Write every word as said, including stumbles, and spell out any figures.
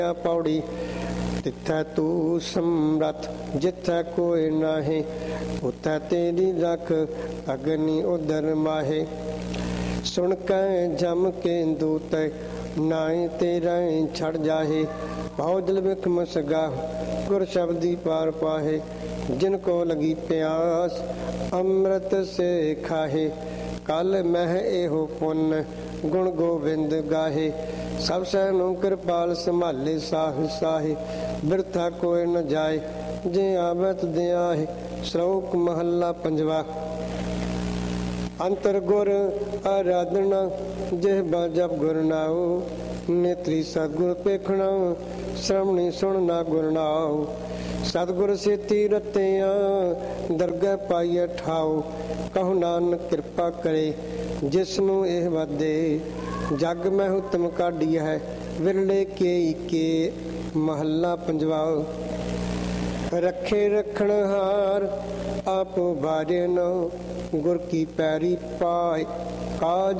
पौड़ी तिथै तू समरथ जिथै कोई नाहे, उथै तेरी रख अग्नि उदर माहे। सुन कै जम के दूत नाए तेरा छड़ जाहे, भौजल बिख मसगा गुर शब्दी पार पाहे। जिनको लगी प्यास अमृत से खाहे, कल मह एहो पुन गुण गोविंद गाहे। सब सैनु कृपाल संभाले साह साहे, बिरथा कोई न जाए जे आबत दयाहे। श्लोक महला पंजवा। अंतर गुर आराधना जिह्वा जप गुर नाओ, नेत्री सतगुर पेखना श्रवणी सुनना गुर नाओ। सतगुर सेती रतिया दरगह पाइए ठाओ, कहु नानक कृपा करे जिसनु एह वादे। जग मैं हुतम काढ़ी है विरले के के महला पंजवा। रखे रखण हार आप बारे न, गुर की पैरी पाए काज